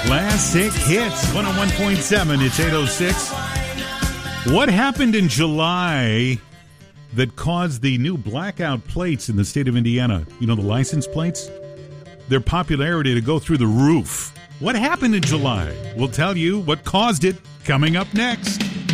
Classic Hits 101.7. It's 8:06. What happened in July that caused the new blackout plates in the state of Indiana? You know, the license plates? Their popularity to go through the roof. What happened in July? We'll tell you what caused it coming up next.